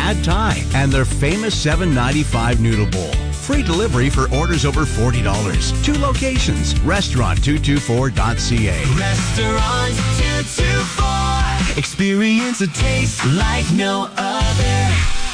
Pad Thai, and their famous $7.95 noodle bowl. Free delivery for orders over $40. 2 locations. Restaurant224.ca. Restaurant 224. Experience a taste like no other.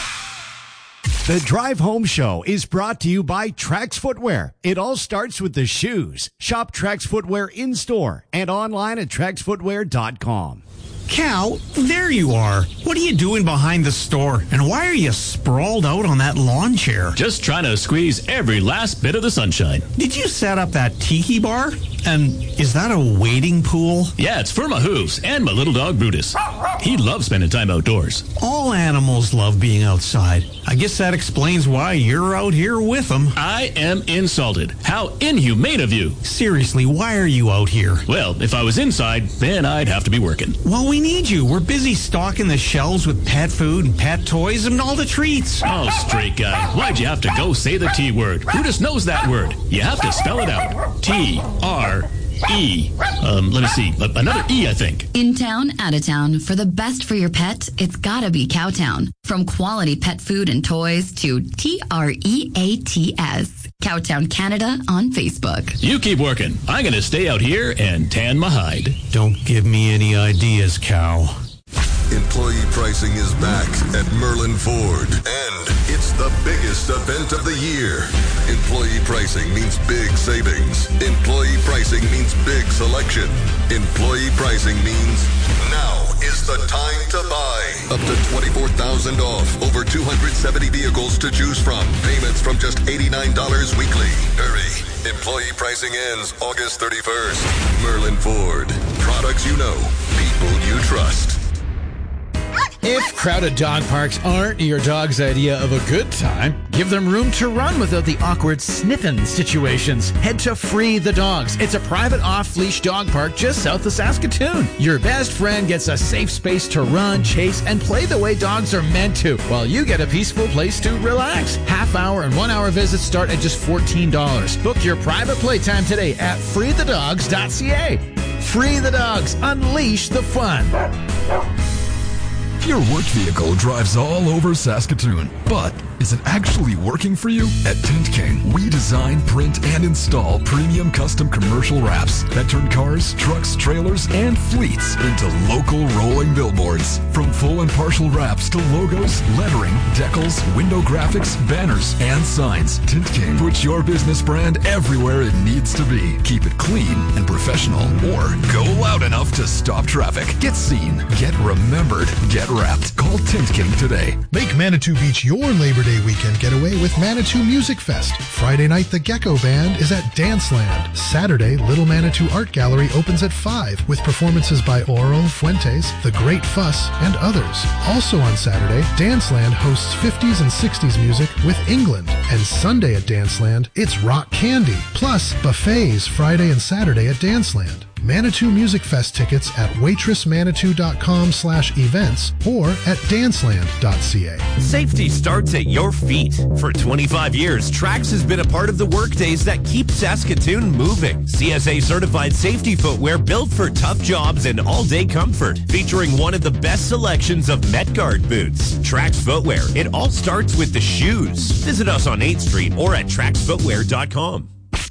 The Drive Home Show is brought to you by Trax Footwear. It all starts with the shoes. Shop Trax Footwear in-store and online at traxfootwear.com. Cal, there you are. What are you doing behind the store? And why are you sprawled out on that lawn chair? Just trying to squeeze every last bit of the sunshine. Did you set up that tiki bar? And is that a wading pool? Yeah, it's for my hooves and my little dog Brutus. He loves spending time outdoors. All animals love being outside. I guess that explains why you're out here with them. I am insulted. How inhumane of you. Seriously, why are you out here? Well, if I was inside, then I'd have to be working. Well, we need you. We're busy stocking the shelves with pet food and pet toys and all the treats. Oh, straight guy. Why'd you have to go say the T word? Brutus knows that word. You have to spell it out. T-R-E. Let me see. Another E, I think. In town, out of town. For the best for your pet, it's gotta be Cowtown. From quality pet food and toys to TREATS. Cowtown Canada on Facebook. You keep working. I'm going to stay out here and tan my hide. Don't give me any ideas, Cow. Employee pricing is back at Merlin Ford, and it's the biggest event of the year. Employee pricing means big savings. Employee pricing means big selection. Employee pricing means now is the time to buy. Up to $24,000 off. Over 270 vehicles to choose from. Payments from just $89 weekly. Hurry. Employee pricing ends August 31st. Merlin Ford. Products you know. People you trust. If crowded dog parks aren't your dog's idea of a good time, give them room to run without the awkward sniffing situations. Head to Free the Dogs. It's a private off-leash dog park just south of Saskatoon. Your best friend gets a safe space to run, chase, and play the way dogs are meant to, while you get a peaceful place to relax. Half-hour and 1-hour visits start at just $14. Book your private playtime today at freethedogs.ca. Free the Dogs. Unleash the fun. Your work vehicle drives all over Saskatoon, but is it actually working for you? At Tint King, we design, print, and install premium custom commercial wraps that turn cars, trucks, trailers, and fleets into local rolling billboards. From full and partial wraps to logos, lettering, decals, window graphics, banners, and signs, Tint King puts your business brand everywhere it needs to be. Keep it clean and professional, or go loud enough to stop traffic. Get seen, get remembered, get wrapped. Call Tint King today. Make Manitou Beach your Labor Day weekend getaway with Manitou Music Fest. Friday night, the Gecko Band is at Danceland. Saturday, Little Manitou Art Gallery opens at 5 with performances by Oro, Fuentes, The Great Fuss, and others. Also on Saturday, Danceland hosts 50s and 60s music with England. And Sunday at Danceland, it's Rock Candy, plus buffets Friday and Saturday at Danceland. Manitou Music Fest tickets at waitressmanitou.com/events or at danceland.ca. Safety starts at your feet. For 25 years, Trax has been a part of the workdays that keep Saskatoon moving. CSA certified safety footwear built for tough jobs and all-day comfort, featuring one of the best selections of Metguard boots. Trax Footwear. It all starts with the shoes. Visit us on 8th Street or at traxfootwear.com.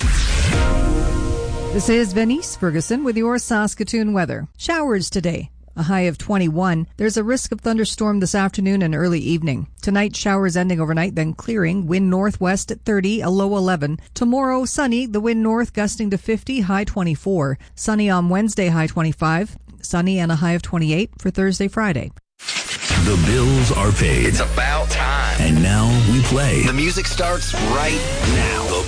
This is Venice Ferguson with your Saskatoon weather. Showers today. A high of 21. There's a risk of thunderstorm this afternoon and early evening. Tonight, showers ending overnight, then clearing. Wind northwest at 30, a low 11. Tomorrow, sunny. The wind north gusting to 50, high 24. Sunny on Wednesday, high 25. Sunny and a high of 28 for Thursday, Friday. The bills are paid. It's about time. And now we play. The music starts right now. The